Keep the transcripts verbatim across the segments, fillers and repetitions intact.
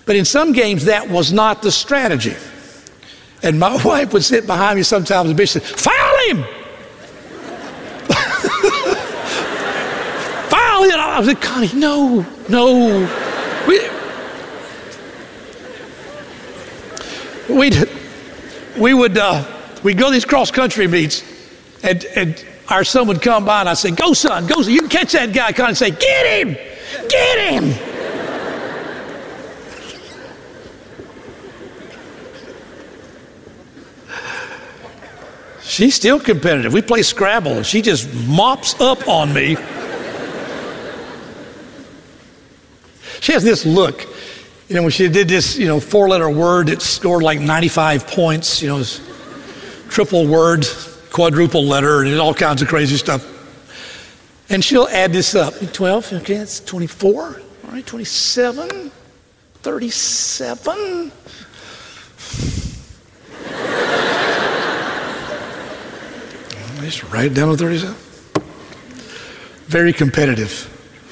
But in some games, that was not the strategy. And my wife would sit behind me sometimes and be say, foul him! Foul him! I was like, Connie, no, no. We, we'd, we would uh, we'd go to these cross-country meets, and, and our son would come by, and I'd say, go, son, go, son. You can catch that guy. Connie would say, get him! Get him! She's still competitive. We play Scrabble, and she just mops up on me. She has this look. You know, when she did this, you know, four-letter word, it scored like ninety-five points. You know, it's triple word, quadruple letter, and all kinds of crazy stuff. And she'll add this up. twelve, okay, that's twenty-four. All right, twenty-seven, thirty-seven. Just write it down to thirty-seven. Very competitive.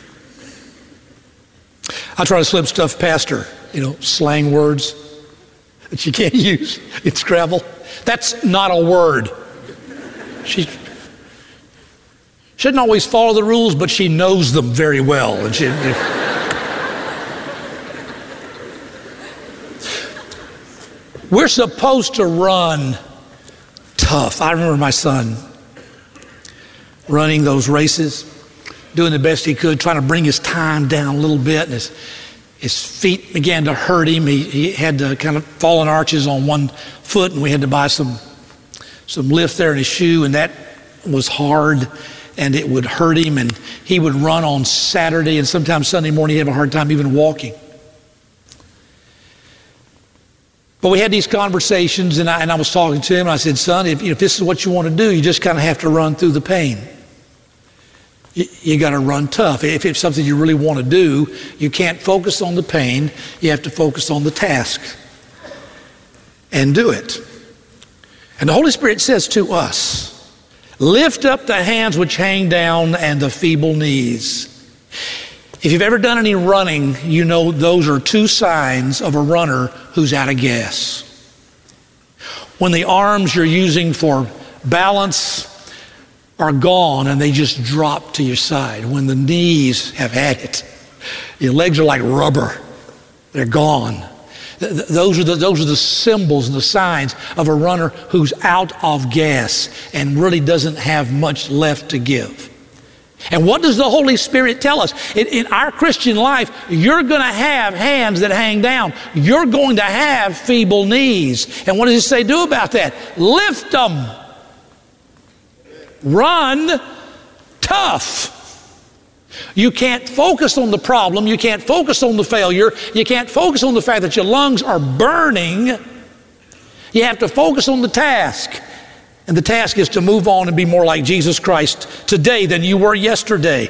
I try to slip stuff past her, you know, slang words that she can't use in Scrabble. That's not a word. She, she doesn't always follow the rules, but she knows them very well. And she, we're supposed to run tough. I remember my son running those races, doing the best he could, trying to bring his time down a little bit, and his, his feet began to hurt him. He, he had to kind of fallen arches on one foot, and we had to buy some, some lift there in his shoe, and that was hard, and it would hurt him, and he would run on Saturday, and sometimes Sunday morning he'd have a hard time even walking. But we had these conversations, and I, and I was talking to him, and I said, son, if, if this is what you want to do, you just kind of have to run through the pain. You, you got to run tough. If it's something you really want to do, you can't focus on the pain. You have to focus on the task and do it. And the Holy Spirit says to us, lift up the hands which hang down and the feeble knees. If you've ever done any running, you know those are two signs of a runner who's out of gas. When the arms you're using for balance are gone and they just drop to your side. When the knees have had it, your legs are like rubber. They're gone. Th- those are the, those are the symbols and the signs of a runner who's out of gas and really doesn't have much left to give. And what does the Holy Spirit tell us? In, in our Christian life, you're going to have hands that hang down. You're going to have feeble knees. And what does it say do about that? Lift them. Run tough. You can't focus on the problem. You can't focus on the failure. You can't focus on the fact that your lungs are burning. You have to focus on the task. And the task is to move on and be more like Jesus Christ today than you were yesterday.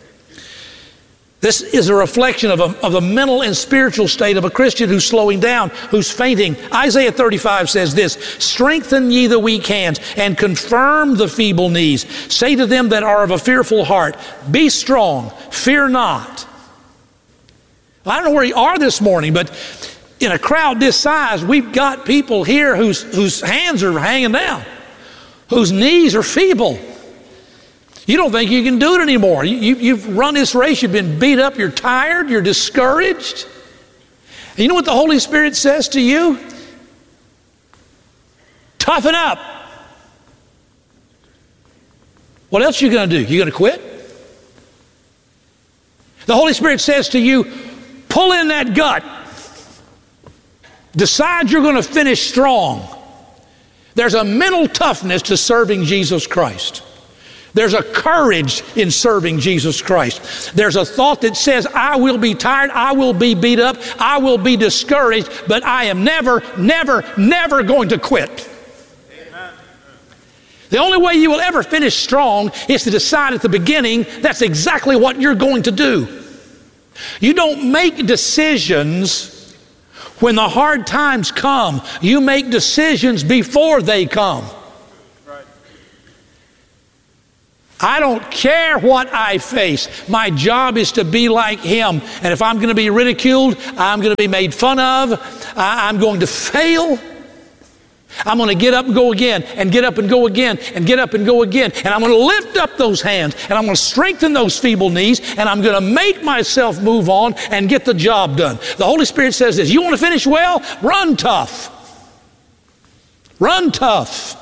This is a reflection of a, of a mental and spiritual state of a Christian who's slowing down, who's fainting. Isaiah thirty-five says this, strengthen ye the weak hands and confirm the feeble knees. Say to them that are of a fearful heart, be strong, fear not. Well, I don't know where you are this morning, but in a crowd this size, we've got people here whose, whose hands are hanging down, whose knees are feeble. You don't think you can do it anymore. You, you, you've run this race, you've been beat up, you're tired, you're discouraged. And you know what the Holy Spirit says to you? Toughen up. What else are you going to do? You going to quit? The Holy Spirit says to you, pull in that gut. Decide you're going to finish strong. There's a mental toughness to serving Jesus Christ. There's a courage in serving Jesus Christ. There's a thought that says, I will be tired, I will be beat up, I will be discouraged, but I am never, never, never going to quit. Amen. The only way you will ever finish strong is to decide at the beginning that's exactly what you're going to do. You don't make decisions when the hard times come. You make decisions before they come. I don't care what I face. My job is to be like him. And if I'm going to be ridiculed, I'm going to be made fun of, I'm going to fail, I'm going to get up and go again, and get up and go again, and get up and go again. And I'm going to lift up those hands, and I'm going to strengthen those feeble knees, and I'm going to make myself move on and get the job done. The Holy Spirit says this: you want to finish well? Run tough. Run tough.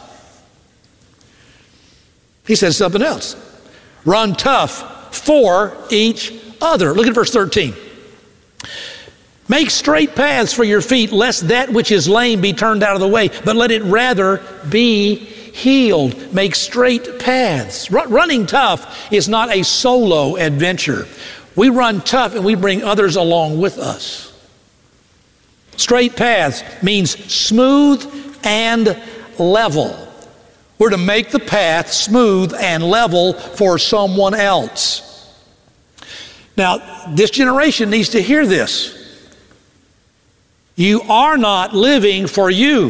He says something else. Run tough for each other. Look at verse thirteen. Make straight paths for your feet, lest that which is lame be turned out of the way, but let it rather be healed. Make straight paths. R- running tough is not a solo adventure. We run tough and we bring others along with us. Straight paths means smooth and level. We're to make the path smooth and level for someone else. Now, this generation needs to hear this. You are not living for you.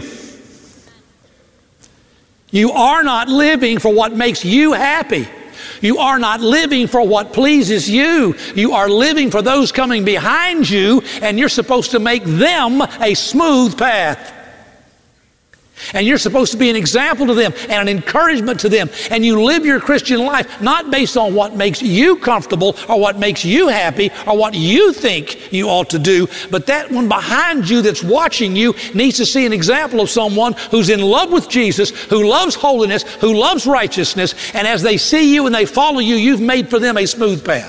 You are not living for what makes you happy. You are not living for what pleases you. You are living for those coming behind you, and you're supposed to make them a smooth path. And you're supposed to be an example to them and an encouragement to them. And you live your Christian life not based on what makes you comfortable or what makes you happy or what you think you ought to do, but that one behind you that's watching you needs to see an example of someone who's in love with Jesus, who loves holiness, who loves righteousness, and as they see you and they follow you, you've made for them a smooth path.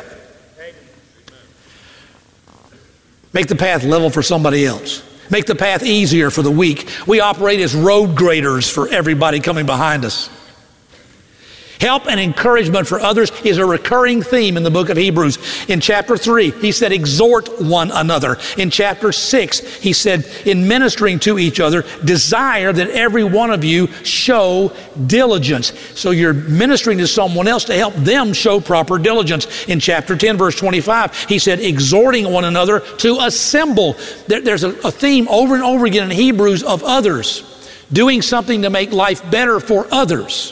Make the path level for somebody else. Make the path easier for the weak. We operate as road graders for everybody coming behind us. Help and encouragement for others is a recurring theme in the book of Hebrews. In chapter three, he said, exhort one another. In chapter six, he said, in ministering to each other, desire that every one of you show diligence. So you're ministering to someone else to help them show proper diligence. In chapter ten, verse twenty-five, he said, exhorting one another to assemble. There, there's a, a theme over and over again in Hebrews of others, doing something to make life better for others.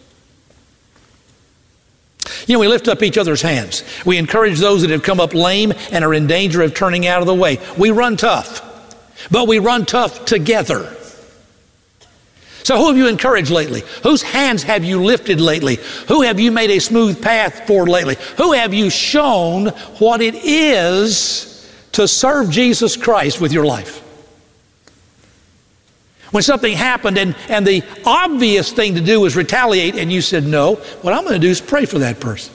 You know, we lift up each other's hands. We encourage those that have come up lame and are in danger of turning out of the way. We run tough, but we run tough together. So who have you encouraged lately? Whose hands have you lifted lately? Who have you made a smooth path for lately? Who have you shown what it is to serve Jesus Christ with your life? When something happened and, and the obvious thing to do was retaliate, and you said, no, what I'm going to do is pray for that person.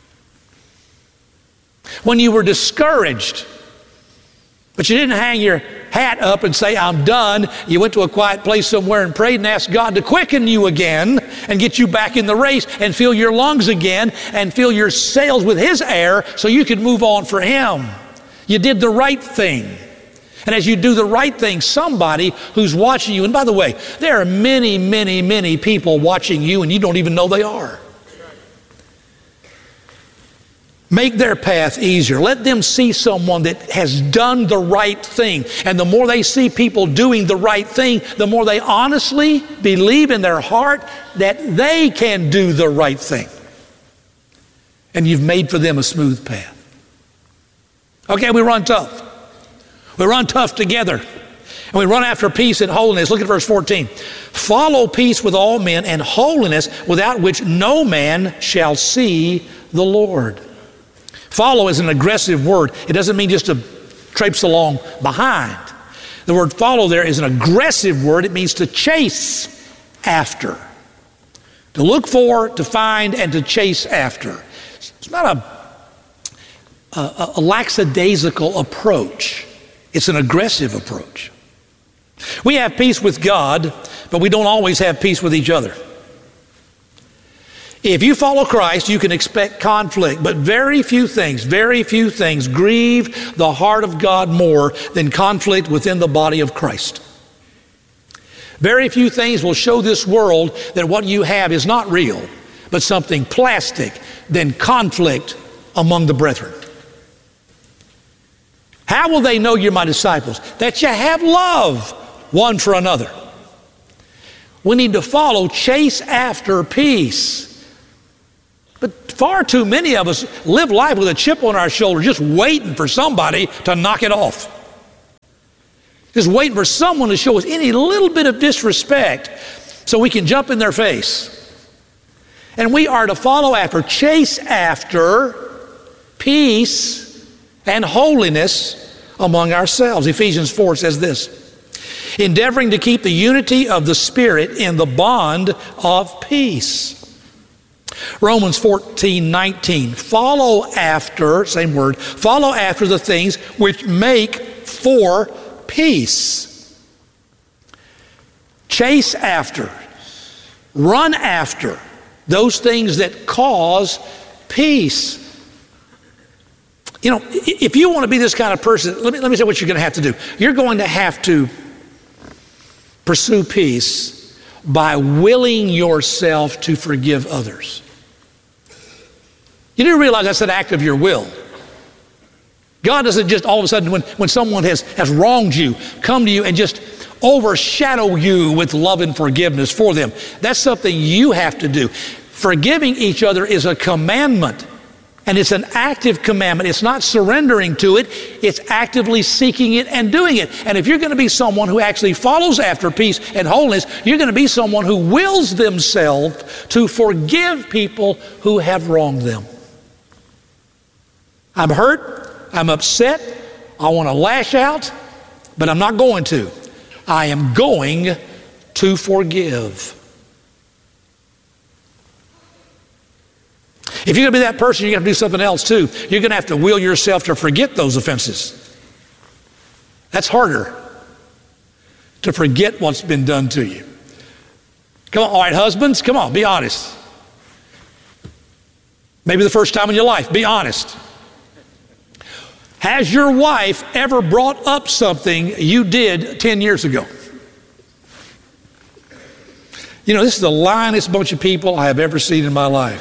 When you were discouraged, but you didn't hang your hat up and say, I'm done. You went to a quiet place somewhere and prayed and asked God to quicken you again and get you back in the race and fill your lungs again and fill your sails with His air so you could move on for Him. You did the right thing. And as you do the right thing, somebody who's watching you, and by the way, there are many, many, many people watching you and you don't even know they are. Make their path easier. Let them see someone that has done the right thing. And the more they see people doing the right thing, the more they honestly believe in their heart that they can do the right thing. And you've made for them a smooth path. Okay, we run tough. We run tough together, and we run after peace and holiness. Look at verse fourteen. Follow peace with all men and holiness, without which no man shall see the Lord. Follow is an aggressive word. It doesn't mean just to traipse along behind. The word follow there is an aggressive word. It means to chase after, to look for, to find, and to chase after. It's not a, a, a lackadaisical approach. It's an aggressive approach. We have peace with God, but we don't always have peace with each other. If you follow Christ, you can expect conflict, but very few things, very few things grieve the heart of God more than conflict within the body of Christ. Very few things will show this world that what you have is not real, but something plastic than conflict among the brethren. How will they know you're my disciples? That you have love one for another. We need to follow, chase after peace. Far too many of us live life with a chip on our shoulder, just waiting for somebody to knock it off. Just waiting for someone to show us any little bit of disrespect so we can jump in their face. And we are to follow after, chase after peace and holiness among ourselves. Ephesians four says this, endeavoring to keep the unity of the Spirit in the bond of peace. Romans fourteen nineteen, follow after, same word, follow after the things which make for peace. Chase after, run after those things that cause peace. You know, if you want to be this kind of person, let me, let me say what you're going to have to do. You're going to have to pursue peace by willing yourself to forgive others. You do realize that's an act of your will. God doesn't just all of a sudden, when, when someone has, has wronged you, come to you and just overshadow you with love and forgiveness for them. That's something you have to do. Forgiving each other is a commandment, and it's an active commandment. It's not surrendering to it. It's actively seeking it and doing it. And if you're going to be someone who actually follows after peace and holiness, you're going to be someone who wills themselves to forgive people who have wronged them. I'm hurt. I'm upset. I want to lash out, but I'm not going to. I am going to forgive. If you're going to be that person, you're going to have to do something else too. You're going to have to will yourself to forget those offenses. That's harder, to forget what's been done to you. Come on, all right, husbands, come on, be honest. Maybe the first time in your life, be honest. Has your wife ever brought up something you did ten years ago? You know, this is the lyingest bunch of people I have ever seen in my life.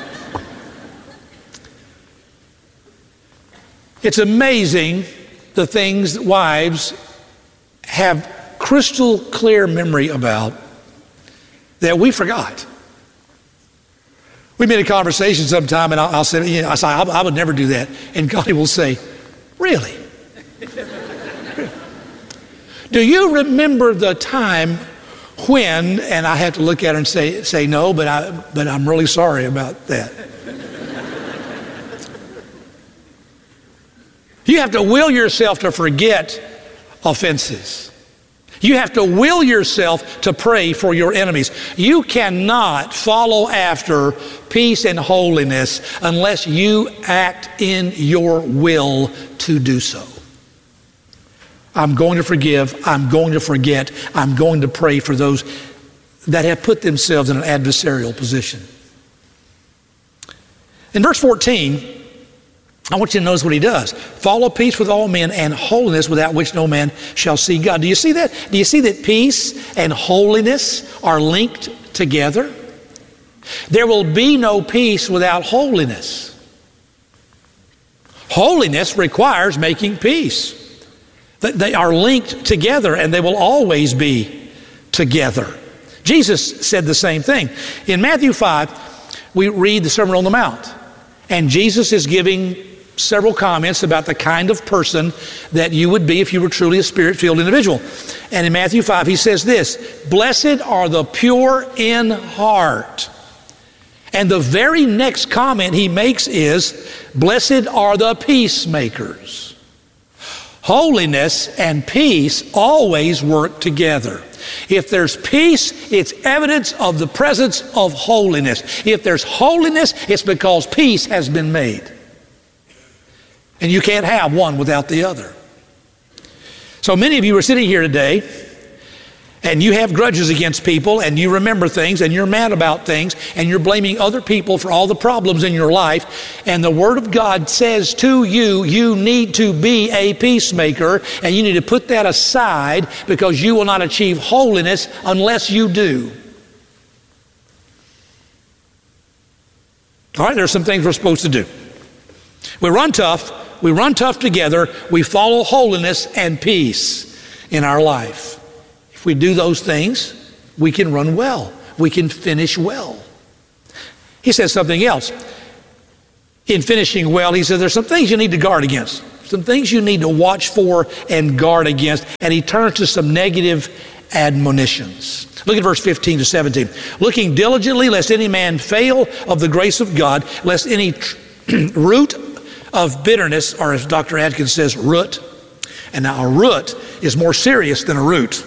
It's amazing the things that wives have crystal clear memory about that we forgot. We made a conversation sometime, and I'll, I'll say, you know, I say, I, I would never do that. And God will say, really? Do you remember the time when, and I have to look at her and say, say no, but, I, but I'm really sorry about that. You have to will yourself to forget offenses. You have to will yourself to pray for your enemies. You cannot follow after peace and holiness unless you act in your will to do so. I'm going to forgive. I'm going to forget. I'm going to pray for those that have put themselves in an adversarial position. In verse fourteen, I want you to notice what he does. Follow peace with all men and holiness, without which no man shall see God. Do you see that? Do you see that peace and holiness are linked together? There will be no peace without holiness. Holiness requires making peace. They are linked together, and they will always be together. Jesus said the same thing. In Matthew five, we read the Sermon on the Mount, and Jesus is giving several comments about the kind of person that you would be if you were truly a Spirit-filled individual. And in Matthew five, he says this, blessed are the pure in heart. And the very next comment he makes is, blessed are the peacemakers. Holiness and peace always work together. If there's peace, it's evidence of the presence of holiness. If there's holiness, it's because peace has been made. And you can't have one without the other. So many of you are sitting here today, and you have grudges against people, and you remember things, and you're mad about things, and you're blaming other people for all the problems in your life. And the Word of God says to you, you need to be a peacemaker, and you need to put that aside, because you will not achieve holiness unless you do. All right, there are some things we're supposed to do. We run tough. We run tough together. We follow holiness and peace in our life. If we do those things, we can run well. We can finish well. He says something else. in finishing well, he said there's some things you need to guard against, some things you need to watch for and guard against. And he turns to some negative admonitions. Look at verse fifteen to seventeen. Looking diligently lest any man fail of the grace of God, lest any tr- root of bitterness, or as Doctor Adkins says, root. And now a root is more serious than a root.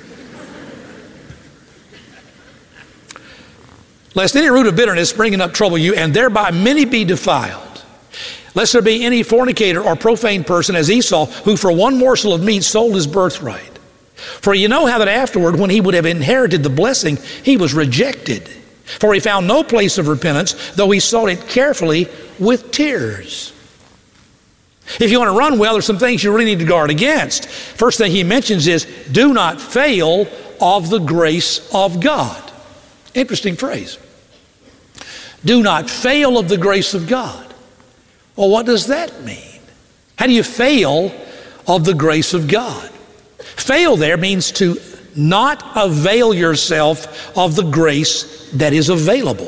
Lest any root of bitterness springing up trouble you, and thereby many be defiled. Lest there be any fornicator or profane person as Esau, who for one morsel of meat sold his birthright. For you know how that afterward, when he would have inherited the blessing, he was rejected. For he found no place of repentance, though he sought it carefully with tears. If you want to run well, there's some things you really need to guard against. First thing he mentions is, do not fail of the grace of God. Interesting phrase. Do not fail of the grace of God. Well, what does that mean? How do you fail of the grace of God? Fail there means to not avail yourself of the grace that is available.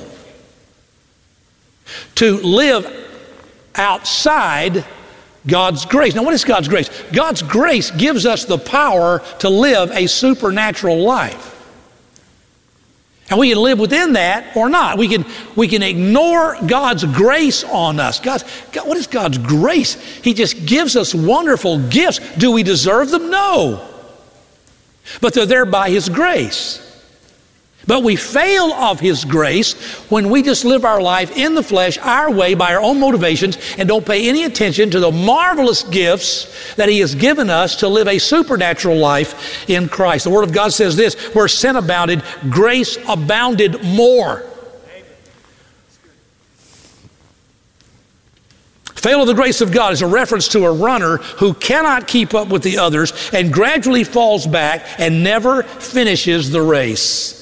To live outside God's grace. Now, what is God's grace? God's grace gives us the power to live a supernatural life. And we can live within that or not. We can, we can ignore God's grace on us. God's, God, what is God's grace? He just gives us wonderful gifts. Do we deserve them? No. But they're there by His grace. But we fail of His grace when we just live our life in the flesh, our way, by our own motivations, and don't pay any attention to the marvelous gifts that He has given us to live a supernatural life in Christ. The Word of God says this, where sin abounded, grace abounded more. Fail of the grace of God is a reference to a runner who cannot keep up with the others and gradually falls back and never finishes the race.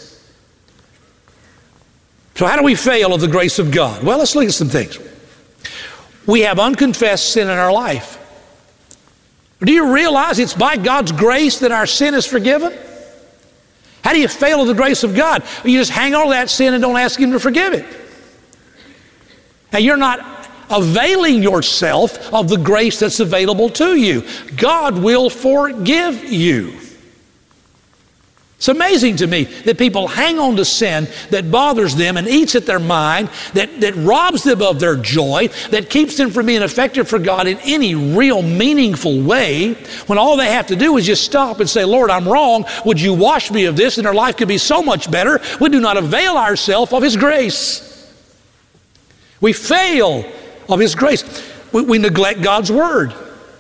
So how do we fail of the grace of God? Well, let's look at some things. We have unconfessed sin in our life. Do you realize it's by God's grace that our sin is forgiven? How do you fail of the grace of God? Well, you just hang on to that sin and don't ask Him to forgive it. And you're not availing yourself of the grace that's available to you. God will forgive you. It's amazing to me that people hang on to sin that bothers them and eats at their mind, that, that robs them of their joy, that keeps them from being effective for God in any real meaningful way, when all they have to do is just stop and say, Lord, I'm wrong. Would you wash me of this? And their life could be so much better. We do not avail ourselves of His grace. We fail of His grace. We, we neglect God's Word.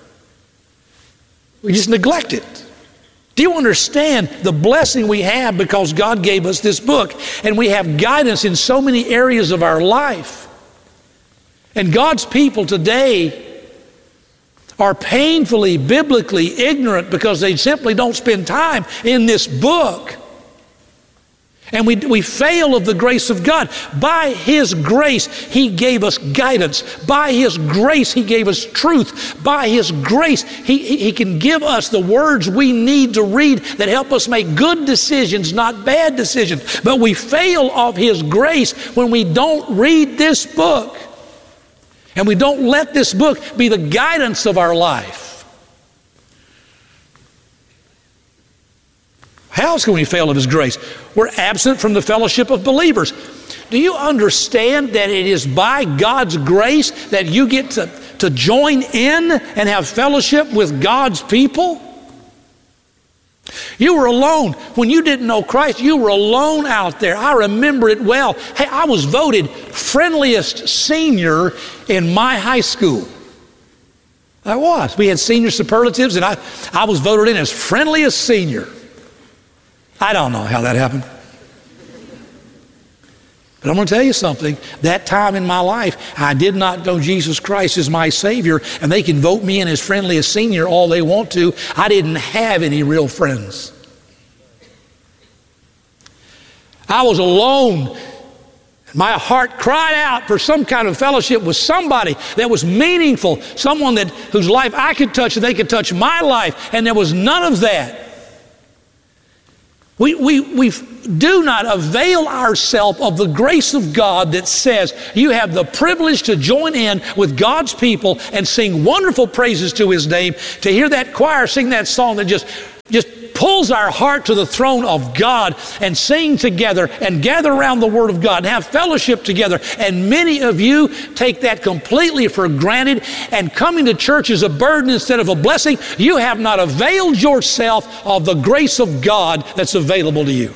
We just neglect it. Do you understand the blessing we have because God gave us this book, and we have guidance in so many areas of our life? And God's people today are painfully, biblically ignorant because they simply don't spend time in this book. And we, we fail of the grace of God. By His grace, He gave us guidance. By His grace, He gave us truth. By His grace, He, he, he can give us the words we need to read that help us make good decisions, not bad decisions. But we fail of His grace when we don't read this book. And we don't let this book be the guidance of our life. How else can we fail of His grace? We're absent from the fellowship of believers. Do you understand that it is by God's grace that you get to, to join in and have fellowship with God's people? You were alone. When you didn't know Christ, you were alone out there. I remember it well. Hey, I was voted friendliest senior in my high school. I was. We had senior superlatives, and I, I was voted in as friendliest senior. I don't know how that happened. But I'm going to tell you something. That time in my life, I did not know Jesus Christ as my Savior, and they can vote me in as friendliest senior all they want to. I didn't have any real friends. I was alone. My heart cried out for some kind of fellowship with somebody that was meaningful, someone that whose life I could touch and they could touch my life, and there was none of that. We, we, we do not avail ourselves of the grace of God that says you have the privilege to join in with God's people and sing wonderful praises to His name, to hear that choir sing that song that just, just pulls our heart to the throne of God, and sing together and gather around the Word of God and have fellowship together. And many of you take that completely for granted, and coming to church is a burden instead of a blessing. You have not availed yourself of the grace of God that's available to you.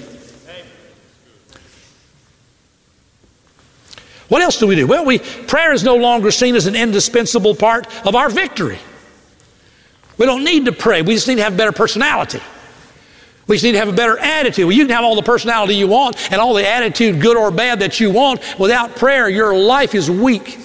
What else do we do? Well, we prayer is no longer seen as an indispensable part of our victory. We don't need to pray. We just need to have a better personality. We just need to have a better attitude. Well, you can have all the personality you want and all the attitude, good or bad, that you want. Without prayer, your life is weak.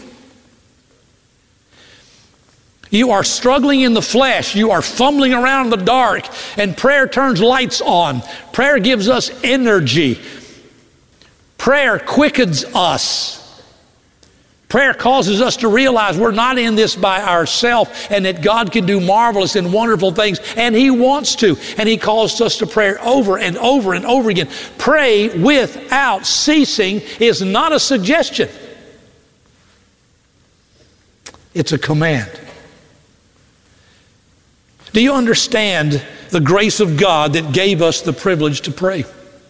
You are struggling in the flesh. You are fumbling around in the dark, and prayer turns lights on. Prayer gives us energy. Prayer quickens us. Prayer causes us to realize we're not in this by ourselves, and that God can do marvelous and wonderful things, and He wants to. And He calls us to prayer over and over and over again. Pray without ceasing is not a suggestion. It's a command. Do you understand the grace of God that gave us the privilege to pray?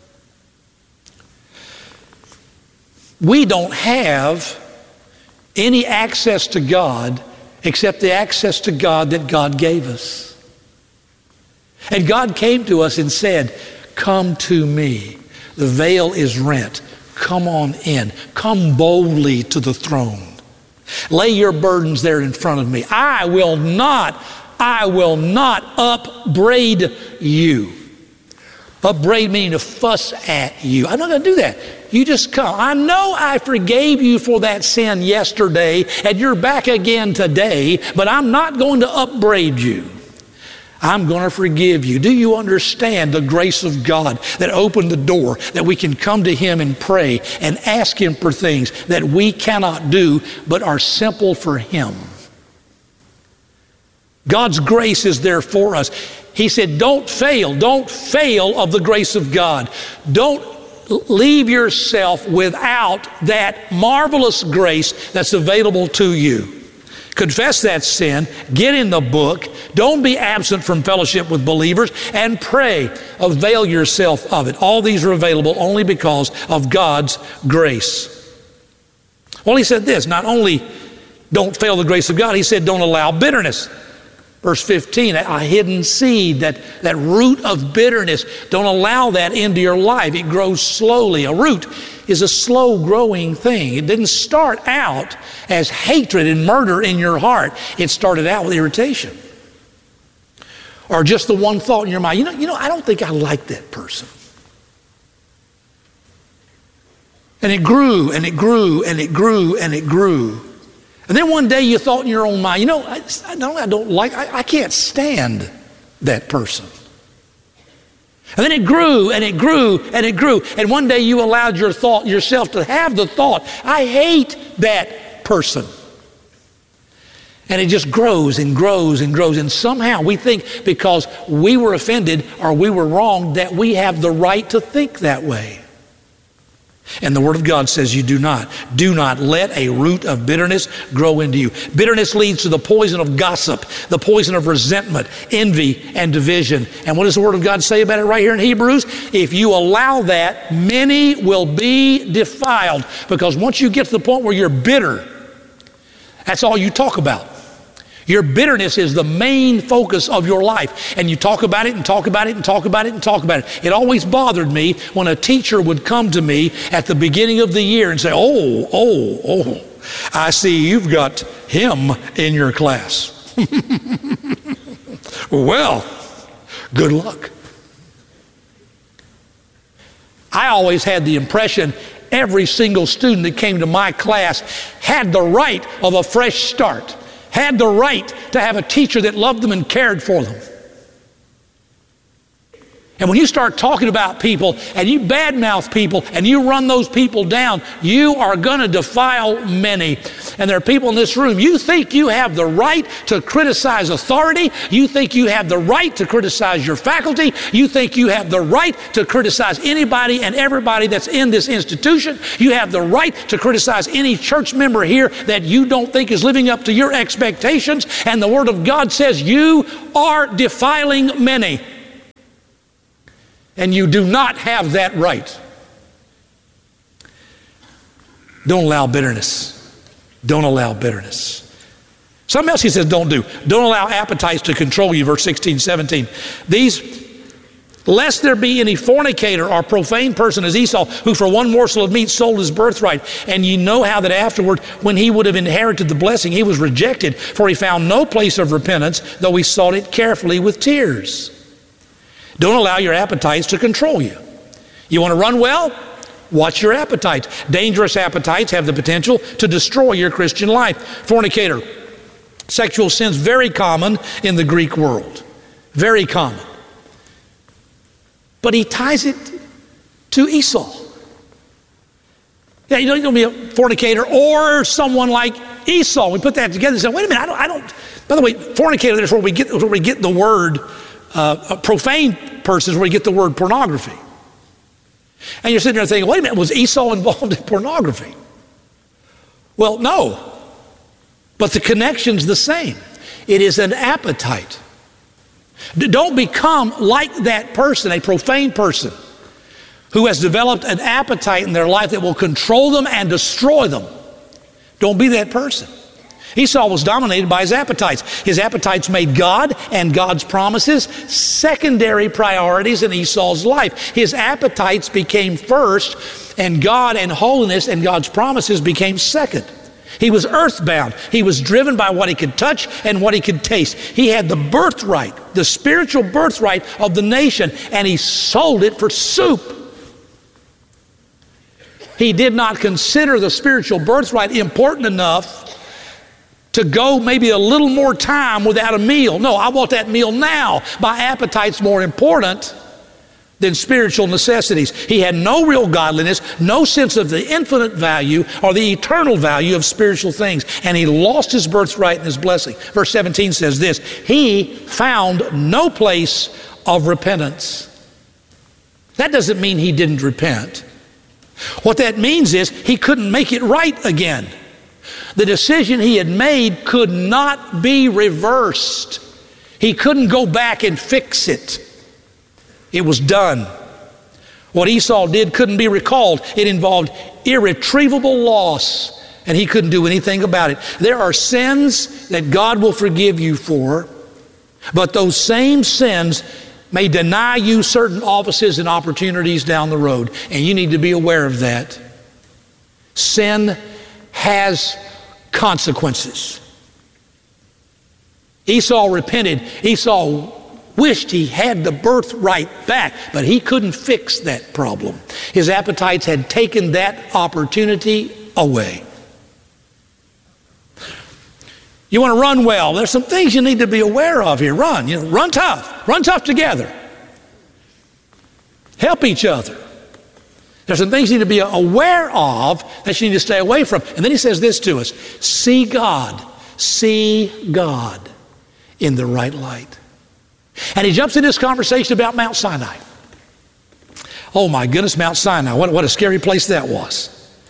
We don't have any access to God except the access to God that God gave us. And God came to us and said, "Come to me. The veil is rent. Come on in. Come boldly to the throne. Lay your burdens there in front of me. I will not, I will not upbraid you." Upbraid meaning to fuss at you. I'm not going to do that. You just come. I know I forgave you for that sin yesterday, and you're back again today, but I'm not going to upbraid you. I'm going to forgive you. Do you understand the grace of God that opened the door that we can come to Him and pray and ask Him for things that we cannot do but are simple for Him? God's grace is there for us. He said, don't fail. Don't fail of the grace of God. Don't leave yourself without that marvelous grace that's available to you. Confess that sin. Get in the book. Don't be absent from fellowship with believers, and pray. Avail yourself of it. All these are available only because of God's grace. Well, He said this, not only don't fail the grace of God, He said don't allow bitterness. Verse fifteen, a hidden seed, that, that root of bitterness, don't allow that into your life. It grows slowly. A root is a slow growing thing. It didn't start out as hatred and murder in your heart. It started out with irritation. Or just the one thought in your mind, you know, you know, I don't think I like that person. And it grew and it grew and it grew and it grew. And then one day you thought in your own mind, you know, I, I don't, I don't like, I, I can't stand that person. And then it grew and it grew and it grew. And one day you allowed your thought, yourself to have the thought, I hate that person. And it just grows and grows and grows. And somehow we think because we were offended or we were wrong that we have the right to think that way. And the Word of God says you do not. Do not let a root of bitterness grow into you. Bitterness leads to the poison of gossip, the poison of resentment, envy, and division. And what does the Word of God say about it right here in Hebrews? If you allow that, many will be defiled. Because once you get to the point where you're bitter, that's all you talk about. Your bitterness is the main focus of your life. And you talk about it and talk about it and talk about it and talk about it. It always bothered me when a teacher would come to me at the beginning of the year and say, oh, oh, oh, I see you've got him in your class. Well, good luck. I always had the impression every single student that came to my class had the right of a fresh start. Had the right to have a teacher that loved them and cared for them. And when you start talking about people and you badmouth people and you run those people down, you are going to defile many. And there are people in this room, you think you have the right to criticize authority. You think you have the right to criticize your faculty. You think you have the right to criticize anybody and everybody that's in this institution. You have the right to criticize any church member here that you don't think is living up to your expectations. And the Word of God says you are defiling many. And you do not have that right. Don't allow bitterness. Don't allow bitterness. Something else he says don't do. Don't allow appetites to control you, verse sixteen, seventeen. These, lest there be any fornicator or profane person as Esau, who for one morsel of meat sold his birthright. And you know how that afterward, when he would have inherited the blessing, he was rejected, for he found no place of repentance, though he sought it carefully with tears. Don't allow your appetites to control you. You want to run well? Watch your appetites. Dangerous appetites have the potential to destroy your Christian life. Fornicator. Sexual sin's very common in the Greek world. Very common. But he ties it to Esau. Yeah, you don't, you don't be a fornicator or someone like Esau. We put that together and say, wait a minute, I don't, I don't. By the way, fornicator, that's where we get, where we get the word. Uh, a profane person is where you get the word pornography. And you're sitting there thinking, wait a minute, was Esau involved in pornography? Well, no. But the connection's the same. It is an appetite. D- don't become like that person, a profane person, who has developed an appetite in their life that will control them and destroy them. Don't be that person. Esau was dominated by his appetites. His appetites made God and God's promises secondary priorities in Esau's life. His appetites became first, and God and holiness and God's promises became second. He was earthbound. He was driven by what he could touch and what he could taste. He had the birthright, the spiritual birthright of the nation, and he sold it for soup. He did not consider the spiritual birthright important enough to go maybe a little more time without a meal. No, I want that meal now. My appetite's more important than spiritual necessities. He had no real godliness, no sense of the infinite value or the eternal value of spiritual things. And he lost his birthright and his blessing. Verse seventeen says this, he found no place of repentance. That doesn't mean he didn't repent. What that means is he couldn't make it right again. The decision he had made could not be reversed. He couldn't go back and fix it. It was done. What Esau did couldn't be recalled. It involved irretrievable loss, and he couldn't do anything about it. There are sins that God will forgive you for, but those same sins may deny you certain offices and opportunities down the road, and you need to be aware of that. Sin has consequences. Esau repented. Esau wished he had the birthright back, but he couldn't fix that problem. His appetites had taken that opportunity away. You want to run well. There's some things you need to be aware of here. Run, you know, run tough. Run tough together. Help each other. There's some things you need to be aware of that you need to stay away from. And then he says this to us, see God, see God in the right light. And he jumps into this conversation about Mount Sinai. Oh my goodness, Mount Sinai, what, what a scary place that was.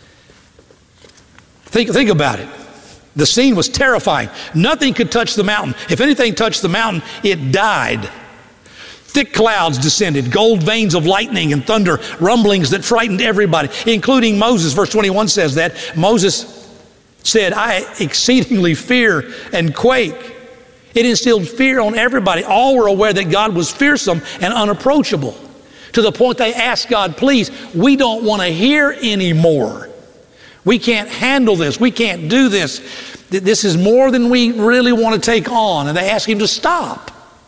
Think, think about it. The scene was terrifying. Nothing could touch the mountain. If anything touched the mountain, it died. Thick clouds descended, gold veins of lightning and thunder, rumblings that frightened everybody, including Moses. Verse twenty-one says that. Moses said, I exceedingly fear and quake. It instilled fear on everybody. All were aware that God was fearsome and unapproachable, to the point they asked God, please, we don't want to hear anymore. We can't handle this. We can't do this. This is more than we really want to take on. And they asked him to stop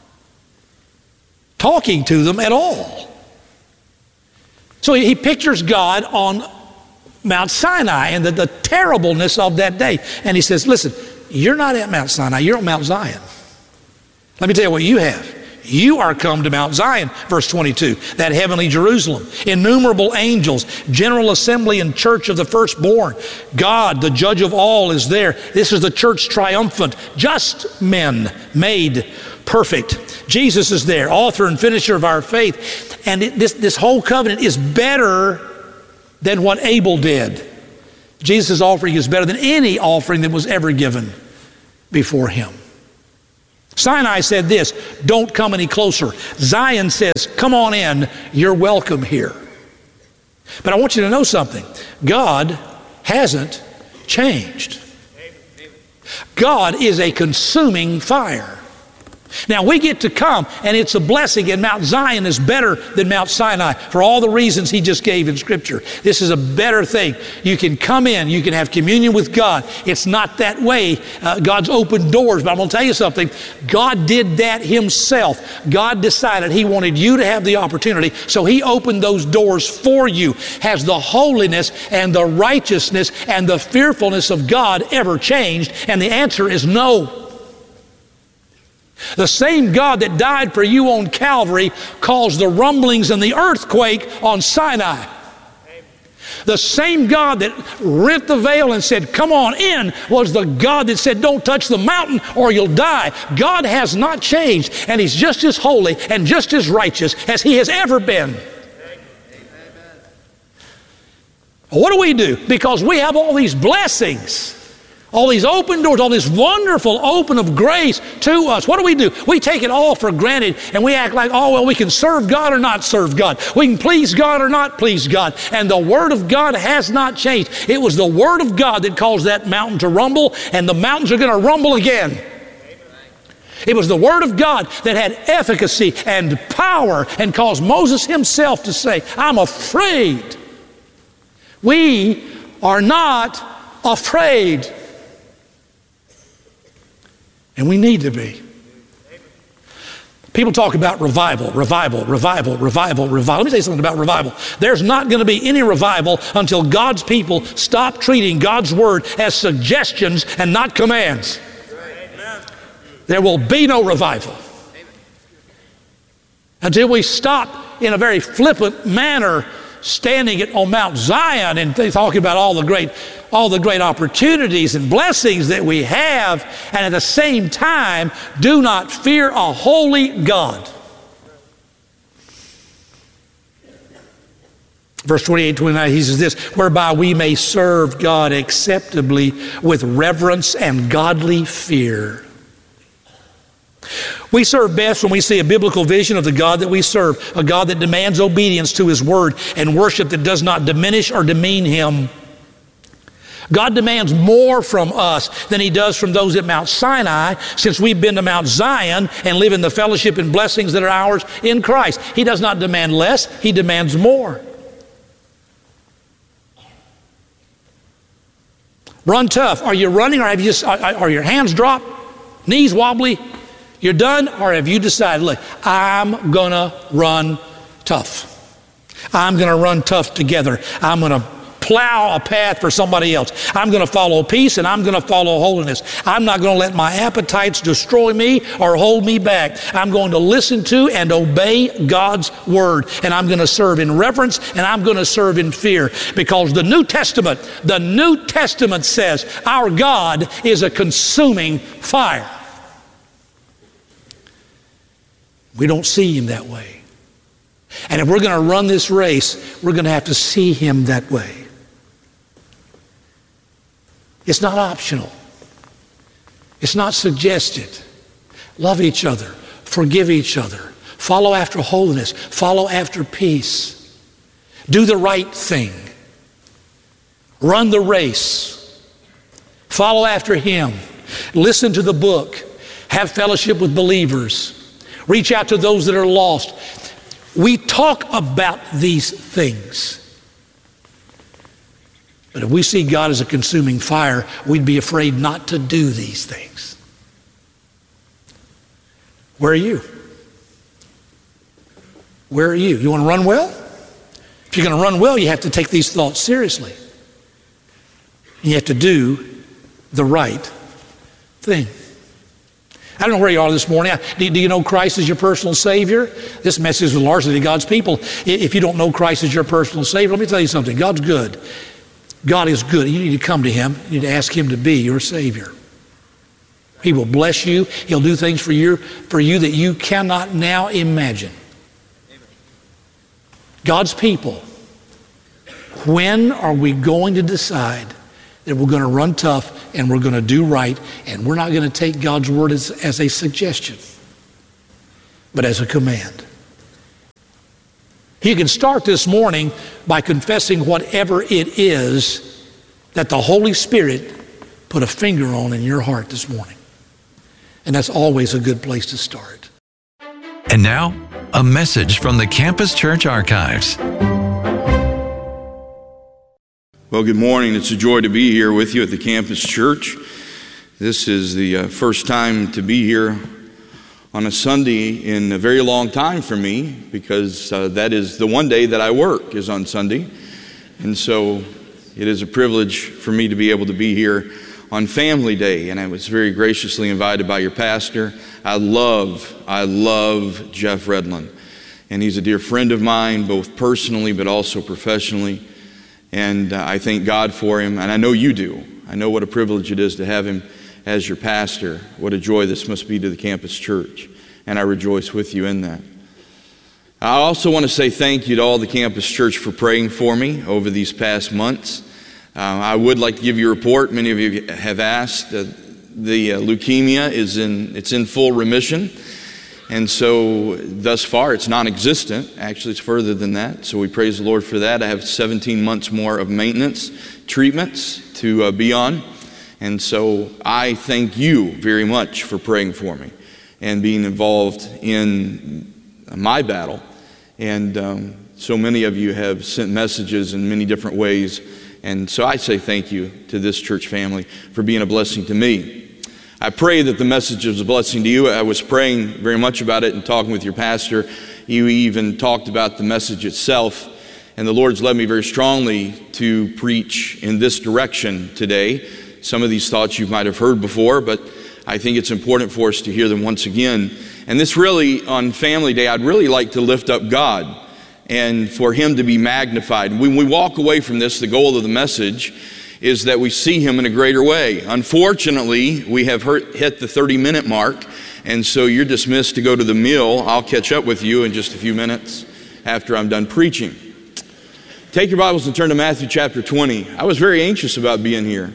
talking to them at all. So he pictures God on Mount Sinai and the, the terribleness of that day. And he says, listen, you're not at Mount Sinai, you're on Mount Zion. Let me tell you what you have. You are come to Mount Zion, verse twenty-two, that heavenly Jerusalem, innumerable angels, general assembly and church of the firstborn. God, the judge of all, is there. This is the church triumphant, just men made perfect. Jesus is there, author and finisher of our faith. And it, this, this whole covenant is better than what Abel did. Jesus' offering is better than any offering that was ever given before him. Sinai said this, don't come any closer. Zion says, come on in, you're welcome here. But I want you to know something. God hasn't changed. God is a consuming fire. Now we get to come, and it's a blessing, and Mount Zion is better than Mount Sinai for all the reasons he just gave in Scripture. This is a better thing. You can come in, you can have communion with God. It's not that way. Uh, God's opened doors, but I'm going to tell you something. God did that himself. God decided he wanted you to have the opportunity, so he opened those doors for you. Has the holiness and the righteousness and the fearfulness of God ever changed? And the answer is no. The same God that died for you on Calvary caused the rumblings and the earthquake on Sinai. The same God that rent the veil and said, come on in, was the God that said, don't touch the mountain or you'll die. God has not changed, and he's just as holy and just as righteous as he has ever been. What do we do? Because we have all these blessings, all these open doors, all this wonderful open of grace to us. What do we do? We take it all for granted, and we act like, oh, well, we can serve God or not serve God. We can please God or not please God. And the Word of God has not changed. It was the Word of God that caused that mountain to rumble, and the mountains are going to rumble again. It was the Word of God that had efficacy and power and caused Moses himself to say, I'm afraid. We are not afraid. And we need to be. People talk about revival, revival, revival, revival, revival. Let me say something about revival. There's not going to be any revival until God's people stop treating God's Word as suggestions and not commands. There will be no revival until we stop in a very flippant manner standing it on Mount Zion and talking about all the great all the great opportunities and blessings that we have, and at the same time do not fear a holy God. Verse twenty-eight, twenty-nine, he says this, whereby we may serve God acceptably with reverence and godly fear. We serve best when we see a biblical vision of the God that we serve, a God that demands obedience to his word and worship that does not diminish or demean him. God demands more from us than he does from those at Mount Sinai, since we've been to Mount Zion and live in the fellowship and blessings that are ours in Christ. He does not demand less, he demands more. Run tough. Are you running, or have you just, are, are your hands dropped, knees wobbly? You're done, or have you decided, look, I'm going to run tough. I'm going to run tough together. I'm going to plow a path for somebody else. I'm going to follow peace, and I'm going to follow holiness. I'm not going to let my appetites destroy me or hold me back. I'm going to listen to and obey God's word, and I'm going to serve in reverence, and I'm going to serve in fear, because the New Testament, the New Testament says our God is a consuming fire. We don't see him that way. And if we're going to run this race, we're going to have to see him that way. It's not optional. It's not suggested. Love each other. Forgive each other. Follow after holiness. Follow after peace. Do the right thing. Run the race. Follow after him. Listen to the book. Have fellowship with believers. Reach out to those that are lost. We talk about these things. But if we see God as a consuming fire, we'd be afraid not to do these things. Where are you? Where are you? You want to run well? If you're going to run well, you have to take these thoughts seriously. You have to do the right thing. I don't know where you are this morning. Do, do you know Christ as your personal Savior? This message is largely to God's people. If you don't know Christ as your personal Savior, let me tell you something. God's good. God is good. You need to come to Him. You need to ask Him to be your Savior. He will bless you. He'll do things for you, for you that you cannot now imagine. God's people, when are we going to decide that we're going to run tough and we're going to do right, and we're not going to take God's word as, as a suggestion, but as a command? You can start this morning by confessing whatever it is that the Holy Spirit put a finger on in your heart this morning. And that's always a good place to start. And now, a message from the Campus Church Archives. Well, good morning. It's a joy to be here with you at the Campus Church. This is the uh, first time to be here on a Sunday in a very long time for me, because uh, that is the one day that I work is on Sunday. And so it is a privilege for me to be able to be here on Family Day, and I was very graciously invited by your pastor. I love, I love Jeff Redlin, and he's a dear friend of mine, both personally but also professionally. And uh, I thank God for him, and I know you do. I know what a privilege it is to have him as your pastor. What a joy this must be to the Campus Church, and I rejoice with you in that. I also want to say thank you to all the Campus Church for praying for me over these past months. Uh, I would like to give you a report. Many of you have asked. Uh, the uh, leukemia is in, it's in full remission. And so thus far, it's non-existent. Actually, it's further than that. So we praise the Lord for that. I have seventeen months more of maintenance treatments to uh, be on. And so I thank you very much for praying for me and being involved in my battle. And um, so many of you have sent messages in many different ways. And so I say thank you to this church family for being a blessing to me. I pray that the message is a blessing to you. I was praying very much about it and talking with your pastor. You even talked about the message itself. And the Lord's led me very strongly to preach in this direction today. Some of these thoughts you might have heard before, but I think it's important for us to hear them once again. And this really, on Family Day, I'd really like to lift up God and for Him to be magnified. When we walk away from this, the goal of the message is that we see Him in a greater way. Unfortunately, we have hit the thirty minute mark, and so you're dismissed to go to the meal. I'll catch up with you in just a few minutes after I'm done preaching. Take your Bibles and turn to Matthew chapter twenty. I was very anxious about being here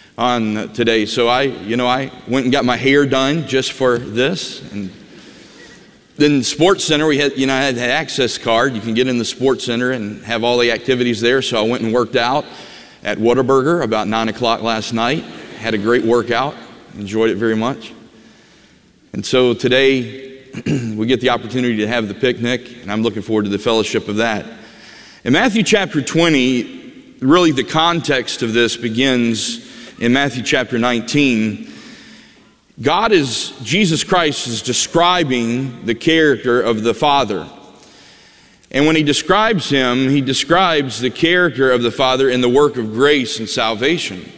on today, so I, you know, I went and got my hair done just for this. And then Sports Center, we had, you know, I had an access card. You can get in the Sports Center and have all the activities there. So I went and worked out at Whataburger about nine o'clock last night. Had a great workout. Enjoyed it very much. And so today we get the opportunity to have the picnic, and I'm looking forward to the fellowship of that. In Matthew chapter twenty, really the context of this begins in Matthew chapter nineteen. God is, Jesus Christ is describing the character of the Father. And when He describes Him, He describes the character of the Father in the work of grace and salvation.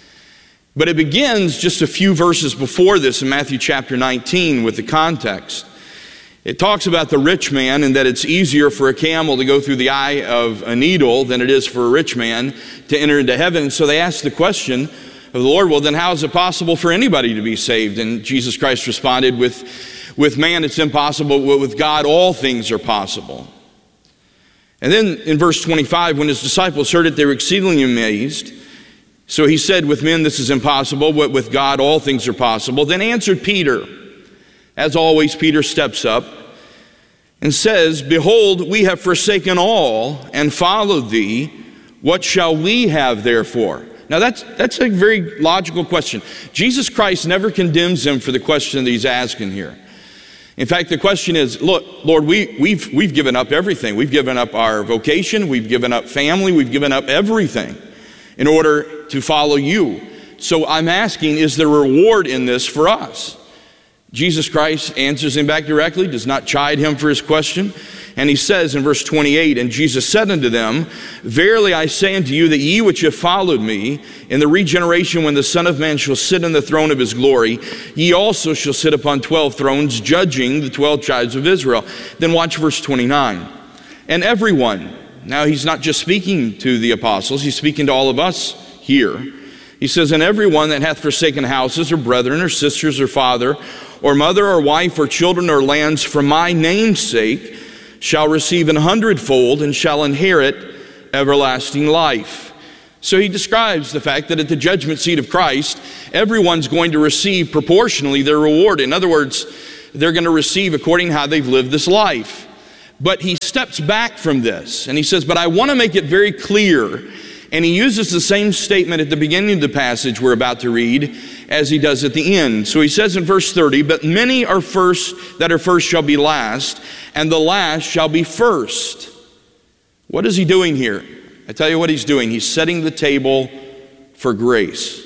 But it begins just a few verses before this in Matthew chapter nineteen with the context. It talks about the rich man and that it's easier for a camel to go through the eye of a needle than it is for a rich man to enter into heaven. And so they ask the question of the Lord, well, then how is it possible for anybody to be saved? And Jesus Christ responded, with, with man it's impossible, but with God all things are possible. And then in verse twenty-five, when His disciples heard it, they were exceedingly amazed. So He said, with men this is impossible, but with God all things are possible. Then answered Peter. As always, Peter steps up and says, behold, we have forsaken all and followed Thee. What shall we have therefore? Now that's that's a very logical question. Jesus Christ never condemns him for the question that he's asking here. In fact, the question is, look, Lord, we, we've, we've given up everything. We've given up our vocation. We've given up family. We've given up everything in order to follow You. So I'm asking, is there a reward in this for us? Jesus Christ answers him back directly, does not chide him for his question. And he says in verse twenty-eight, and Jesus said unto them, verily I say unto you, that ye which have followed me, in the regeneration when the Son of Man shall sit in the throne of his glory, ye also shall sit upon twelve thrones, judging the twelve tribes of Israel. Then watch verse twenty-nine. And everyone, now he's not just speaking to the apostles, he's speaking to all of us here. He says, and everyone that hath forsaken houses, or brethren, or sisters, or father, or mother, or wife, or children, or lands, for my name's sake, shall receive an hundredfold, and shall inherit everlasting life. So he describes the fact that at the judgment seat of Christ, everyone's going to receive proportionally their reward. In other words, they're going to receive according to how they've lived this life. But he steps back from this, and he says, but I want to make it very clear. And he uses the same statement at the beginning of the passage we're about to read as he does at the end. So he says in verse thirty, but many are first that are first shall be last, and the last shall be first. What is he doing here? I tell you what he's doing. He's setting the table for grace.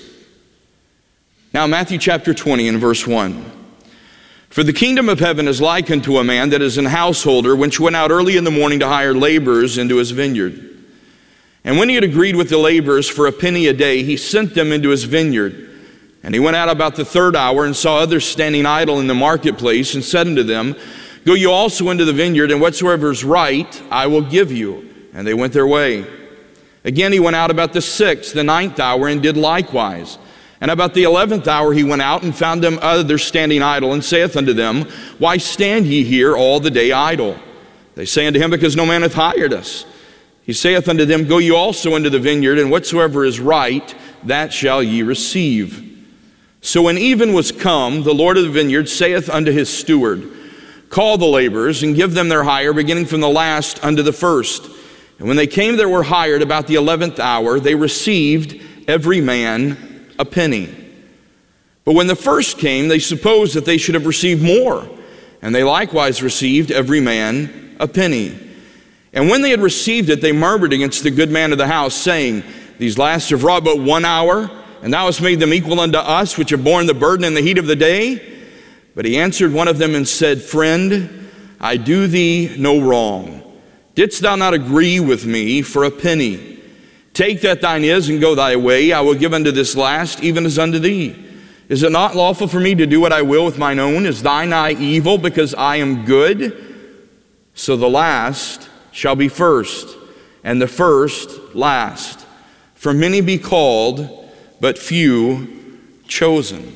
Now Matthew chapter twenty and verse one. For the kingdom of heaven is like unto a man that is an householder, which went out early in the morning to hire laborers into his vineyard. And when he had agreed with the laborers for a penny a day, he sent them into his vineyard. And he went out about the third hour and saw others standing idle in the marketplace, and said unto them, go you also into the vineyard, and whatsoever is right I will give you. And they went their way. Again he went out about the sixth, the ninth hour, and did likewise. And about the eleventh hour he went out, and found them others standing idle, and saith unto them, why stand ye here all the day idle? They say unto him, because no man hath hired us. He saith unto them, go you also into the vineyard, and whatsoever is right, that shall ye receive. So when even was come, the Lord of the vineyard saith unto his steward, call the laborers, and give them their hire, beginning from the last unto the first. And when they came that were hired about the eleventh hour, they received every man a penny. But when the first came, they supposed that they should have received more, and they likewise received every man a penny. And when they had received it, they murmured against the good man of the house, saying, these last have wrought but one hour, and thou hast made them equal unto us, which have borne the burden in the heat of the day. But he answered one of them and said, friend, I do thee no wrong. Didst thou not agree with me for a penny? Take that thine is, and go thy way. I will give unto this last, even as unto thee. Is it not lawful for me to do what I will with mine own? Is thine eye evil, because I am good? So the last shall be first, and the first last. For many be called, but few chosen.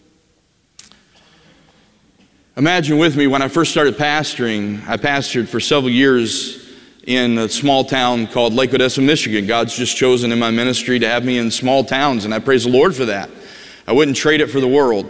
Imagine with me, when I first started pastoring, I pastored for several years in a small town called Lake Odessa, Michigan. God's just chosen in my ministry to have me in small towns, and I praise the Lord for that. I wouldn't trade it for the world.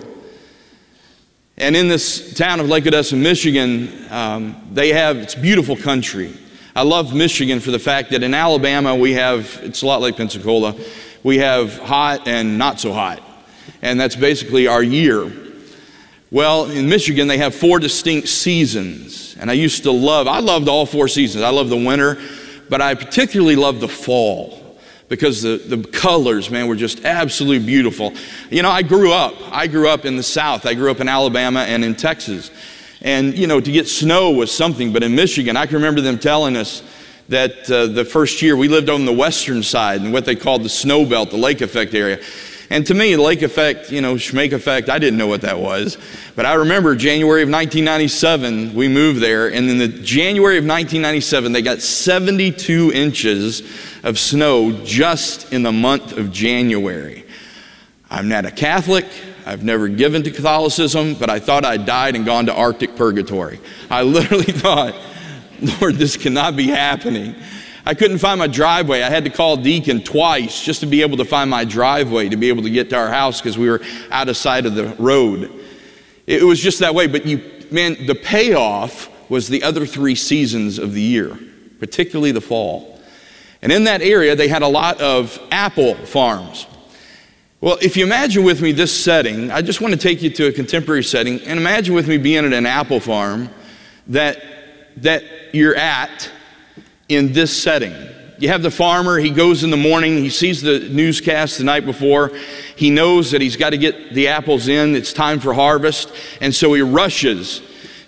And in this town of Lake Odessa, Michigan, um, they have, it's beautiful country. I love Michigan for the fact that in Alabama we have, it's a lot like Pensacola, we have hot and not so hot. And that's basically our year. Well, in Michigan they have four distinct seasons. And I used to love, I loved all four seasons. I love the winter, but I particularly love the fall. Because the, the colors, man, were just absolutely beautiful. You know, I grew up, I grew up in the South. I grew up in Alabama and in Texas. And, you know, to get snow was something, but in Michigan, I can remember them telling us that uh, the first year we lived on the western side in what they called the snow belt, the lake effect area. And to me, lake effect, you know, schmake effect, I didn't know what that was. But I remember January of nineteen ninety-seven, we moved there, and in the January of nineteen ninety-seven, they got seventy-two inches of snow just in the month of January. I'm not a Catholic. I've never given to Catholicism, but I thought I'd died and gone to Arctic purgatory. I literally thought, Lord, this cannot be happening. I couldn't find my driveway. I had to call Deacon twice just to be able to find my driveway, to be able to get to our house because we were out of sight of the road. It was just that way. But you, man, the payoff was the other three seasons of the year, particularly the fall. And in that area, they had a lot of apple farms. Well, if you imagine with me this setting, I just want to take you to a contemporary setting, and imagine with me being at an apple farm that, that you're at in this setting. You have the farmer, he goes in the morning, he sees the newscast the night before, he knows that he's got to get the apples in, it's time for harvest, and so he rushes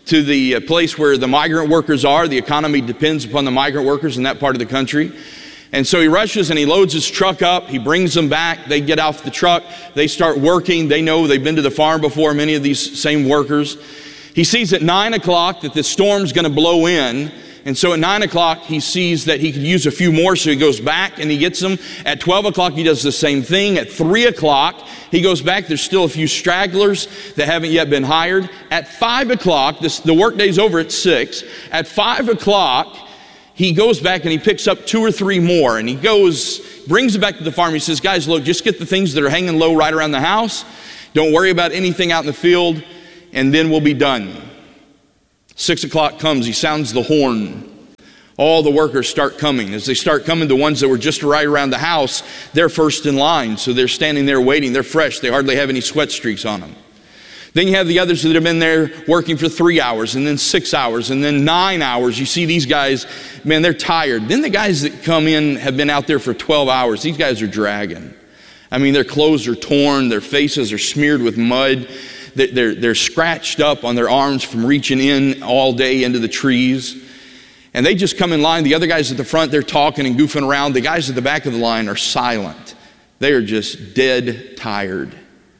to the place where the migrant workers are. The economy depends upon the migrant workers in that part of the country. And so he rushes and he loads his truck up. He brings them back. They get off the truck. They start working. They know they've been to the farm before, many of these same workers. He sees at nine o'clock that the storm's going to blow in. And so at nine o'clock, he sees that he could use a few more, so he goes back and he gets them. At twelve o'clock, he does the same thing. At three o'clock, he goes back. There's still a few stragglers that haven't yet been hired. At five o'clock, this, the workday's over at six. At five o'clock, he goes back and he picks up two or three more. And he goes, brings it back to the farm. He says, guys, look, just get the things that are hanging low right around the house. Don't worry about anything out in the field, and then we'll be done. Six o'clock comes, he sounds the horn. All the workers start coming. As they start coming, the ones that were just right around the house, they're first in line. So they're standing there waiting. They're fresh. They hardly have any sweat streaks on them. Then you have the others that have been there working for three hours, and then six hours, and then nine hours. You see these guys, man, they're tired. Then the guys that come in have been out there for twelve hours. These guys are dragging. I mean, their clothes are torn. Their faces are smeared with mud. They're, they're scratched up on their arms from reaching in all day into the trees. And they just come in line. The other guys at the front, they're talking and goofing around. The guys at the back of the line are silent. They are just dead tired.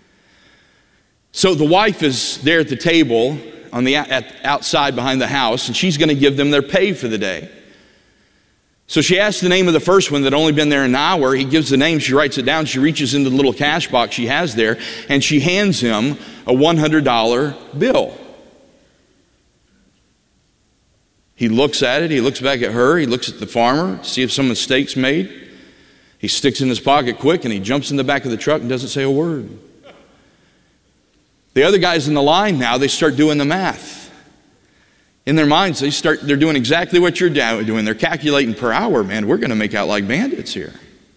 So the wife is there at the table on the at, outside behind the house, and she's going to give them their pay for the day. So she asks the name of the first one that had only been there an hour. He gives the name. She writes it down. She reaches into the little cash box she has there, and she hands him a one hundred dollar bill. He looks at it. He looks back at her. He looks at the farmer, see if some mistake's made. He sticks it in his pocket quick, and he jumps in the back of the truck and doesn't say a word. The other guys in the line now, they start doing the math. In their minds, they start, they're doing exactly what you're doing. They're calculating per hour. Man, we're going to make out like bandits here.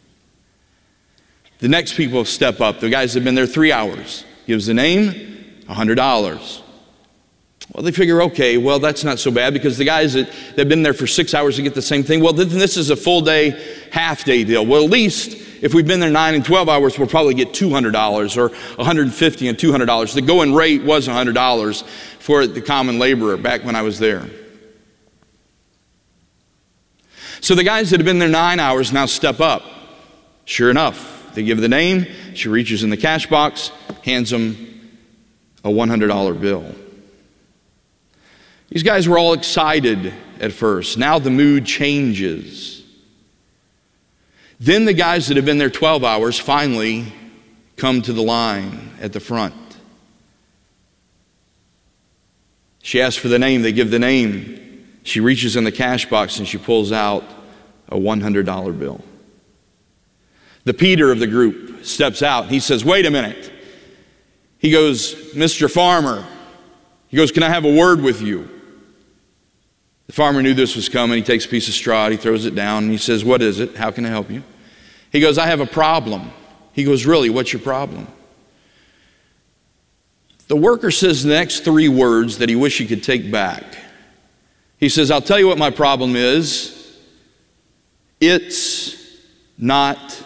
The next people step up. The guys that have been there three hours. Gives the name, one hundred dollars. Well, they figure, okay, well, that's not so bad, because the guys that have been there for six hours to get the same thing, well, then this is a full day, half day deal. Well, at least if we've been there nine and twelve hours, we'll probably get two hundred dollars or one hundred fifty dollars and two hundred dollars. The going rate was one hundred dollars for the common laborer back when I was there. So the guys that have been there nine hours now step up. Sure enough, they give the name. She reaches in the cash box, hands them a one hundred dollar bill. These guys were all excited at first. Now the mood changes. Then the guys that have been there twelve hours finally come to the line at the front. She asks for the name. They give the name. She reaches in the cash box and she pulls out a one hundred dollar bill. The Peter of the group steps out. He says, wait a minute. He goes, Mister Farmer. He goes, can I have a word with you? The farmer knew this was coming. He takes a piece of straw, he throws it down, and he says, what is it? How can I help you? He goes, I have a problem. He goes, really, what's your problem? The worker says the next three words that he wished he could take back. He says, I'll tell you what my problem is. It's not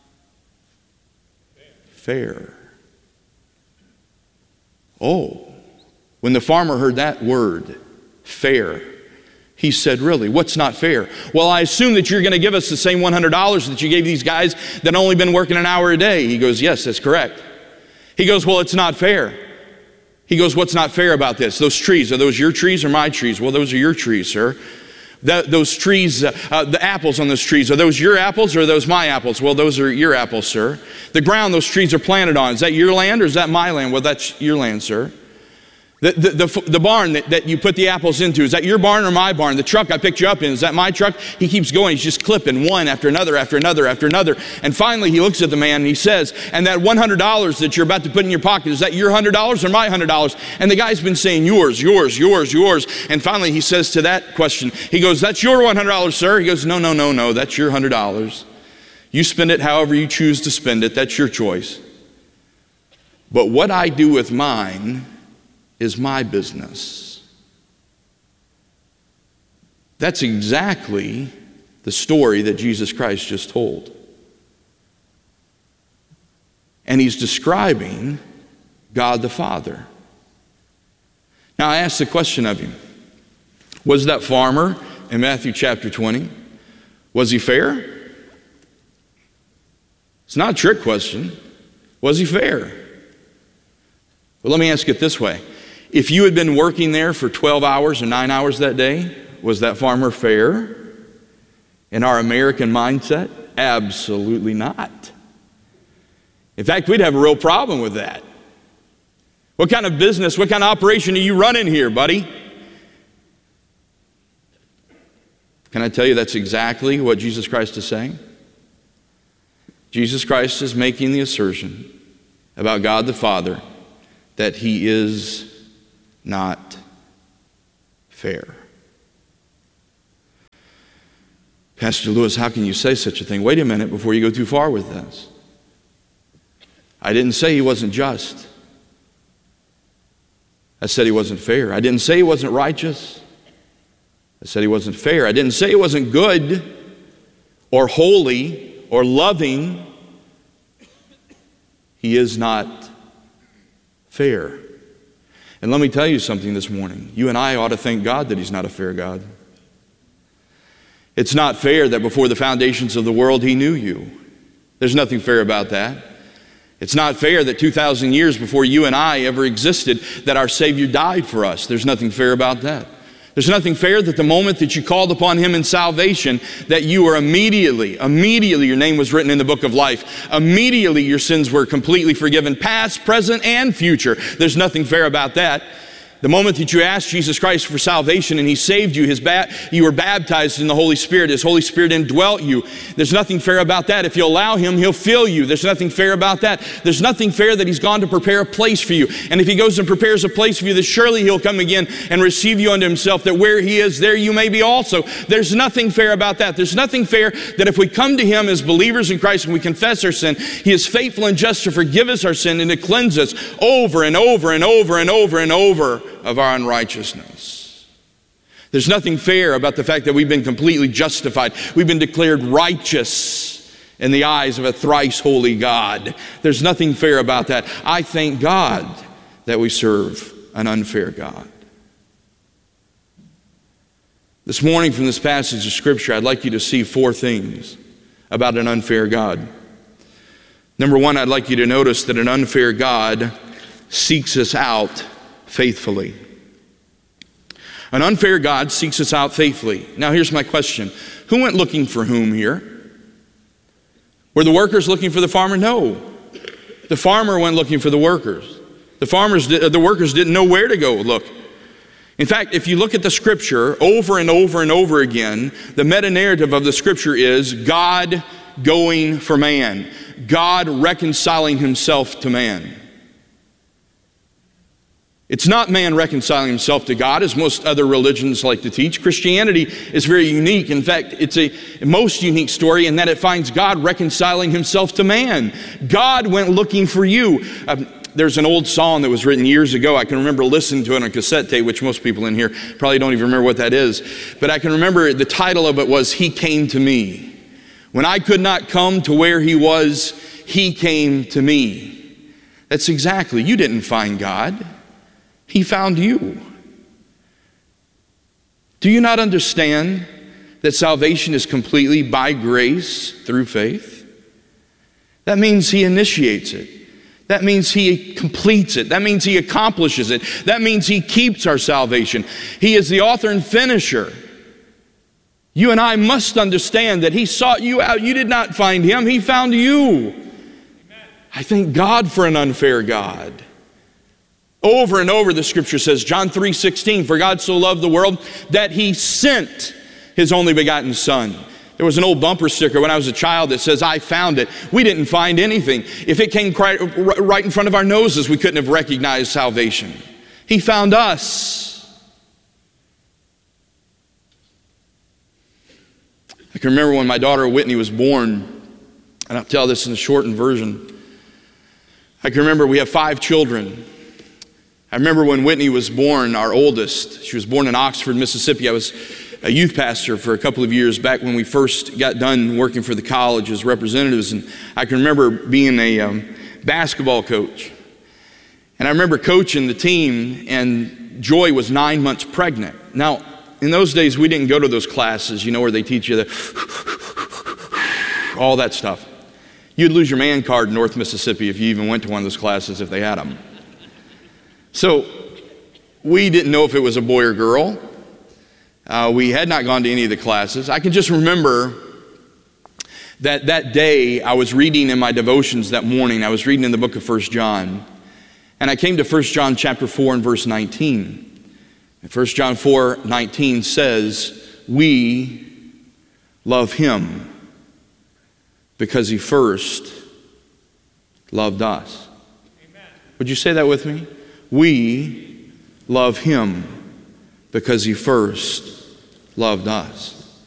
fair. Oh, when the farmer heard that word, fair, he said, really, what's not fair? Well, I assume that you're going to give us the same one hundred dollars that you gave these guys that only been working an hour a day. He goes, yes, that's correct. He goes, well, it's not fair. He goes, what's not fair about this? Those trees, are those your trees or my trees? Well, those are your trees, sir. That, those trees, uh, uh, the apples on those trees, are those your apples or are those my apples? Well, those are your apples, sir. The ground those trees are planted on, is that your land or is that my land? Well, that's your land, sir. The, the, the, the barn that, that you put the apples into, is that your barn or my barn? The truck I picked you up in, is that my truck? He keeps going. He's just clipping one after another, after another, after another. And finally he looks at the man and he says, and that one hundred dollars that you're about to put in your pocket, is that your one hundred dollars or my one hundred dollars? And the guy's been saying, yours, yours, yours, yours. And finally he says to that question, he goes, that's your one hundred dollars, sir? He goes, no, no, no, no, that's your one hundred dollars. You spend it however you choose to spend it. That's your choice. But what I do with mine is my business. That's exactly the story that Jesus Christ just told. And he's describing God the Father. Now I ask the question of you, was that farmer in Matthew chapter twenty, was he fair? It's not a trick question. Was he fair? Well, let me ask it this way. If you had been working there for twelve hours or nine hours that day, was that farmer fair? In our American mindset, absolutely not. In fact, we'd have a real problem with that. What kind of business, what kind of operation are you running here, buddy? Can I tell you that's exactly what Jesus Christ is saying? Jesus Christ is making the assertion about God the Father that He is not fair. Pastor Lewis, how can you say such a thing? Wait a minute before you go too far with this. I didn't say He wasn't just. I said He wasn't fair. I didn't say He wasn't righteous. I said He wasn't fair. I didn't say He wasn't good or holy or loving. He is not fair. And let me tell you something this morning. You and I ought to thank God that He's not a fair God. It's not fair that before the foundations of the world He knew you. There's nothing fair about that. It's not fair that two thousand years before you and I ever existed that our Savior died for us. There's nothing fair about that. There's nothing fair that the moment that you called upon Him in salvation, that you were immediately, immediately your name was written in the book of life. Immediately your sins were completely forgiven, past, present, and future. There's nothing fair about that. The moment that you asked Jesus Christ for salvation and He saved you, his ba- you were baptized in the Holy Spirit. His Holy Spirit indwelt you. There's nothing fair about that. If you allow Him, He'll fill you. There's nothing fair about that. There's nothing fair that He's gone to prepare a place for you. And if He goes and prepares a place for you, then surely He'll come again and receive you unto Himself, that where He is, there you may be also. There's nothing fair about that. There's nothing fair that if we come to Him as believers in Christ and we confess our sin, He is faithful and just to forgive us our sin and to cleanse us over and over and over and over and over of our unrighteousness. There's nothing fair about the fact that we've been completely justified. We've been declared righteous in the eyes of a thrice holy God. There's nothing fair about that. I thank God that we serve an unfair God. This morning from this passage of Scripture, I'd like you to see four things about an unfair God. Number one, I'd like you to notice that an unfair God seeks us out faithfully. An unfair God seeks us out faithfully. Now here's my question. Who went looking for whom here? Were the workers looking for the farmer? No. The farmer went looking for the workers. The farmers, did, the workers didn't know where to go look. In fact, if you look at the Scripture over and over and over again, the meta-narrative of the Scripture is God going for man. God reconciling Himself to man. It's not man reconciling himself to God, as most other religions like to teach. Christianity is very unique. In fact, it's a most unique story in that it finds God reconciling Himself to man. God went looking for you. Um, there's an old song that was written years ago. I can remember listening to it on a cassette tape, which most people in here probably don't even remember what that is. But I can remember the title of it was, He Came to Me. When I could not come to where He was, He came to me. That's exactly, you didn't find God. He found you. Do you not understand that salvation is completely by grace through faith? That means He initiates it. That means He completes it. That means He accomplishes it. That means He keeps our salvation. He is the author and finisher. You and I must understand that He sought you out. You did not find Him. He found you. Amen. I thank God for an unfair God. Over and over the Scripture says, John three sixteen, for God so loved the world that He sent His only begotten Son. There was an old bumper sticker when I was a child that says, I found it. We didn't find anything. If it came right in front of our noses, we couldn't have recognized salvation. He found us. I can remember when my daughter Whitney was born, and I'll tell this in the shortened version. I can remember we have five children. I remember when Whitney was born, our oldest. She was born in Oxford, Mississippi. I was a youth pastor for a couple of years back when we first got done working for the college as representatives. And I can remember being a um, basketball coach. And I remember coaching the team, and Joy was nine months pregnant. Now, in those days, we didn't go to those classes, you know, where they teach you the all that stuff. You'd lose your man card in North Mississippi if you even went to one of those classes if they had them. So we didn't know if it was a boy or girl. Uh, we had not gone to any of the classes. I can just remember that that day I was reading in my devotions that morning. I was reading in the book of First John. And I came to First John chapter four and verse nineteen. And First John four nineteen says, we love him because he first loved us. Amen. Would you say that with me? We love him because he first loved us.